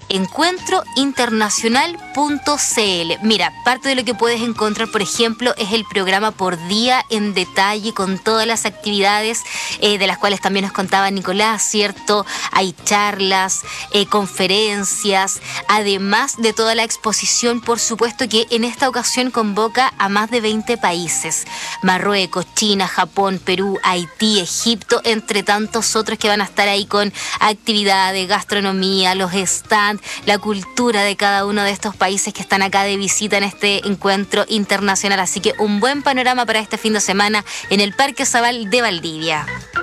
encuentrointernacional.cl. Mira, parte de lo que puedes encontrar, por ejemplo, es el programa por día en detalle con todas las actividades de las cuales también nos contaba Nicolás, ¿cierto? Hay charlas, conferencias, además de toda la exposición, por supuesto, que en esta ocasión convoca a más de 20 países. Marruecos, China, Japón, Perú, Haití, Egipto, entre tantos otros que van a estar ahí con actividades, gastronomía, los stands, la cultura de cada uno de estos países que están acá de visita en este encuentro internacional. Así que un buen panorama para este fin de semana en el Parque Zabal de Valdivia.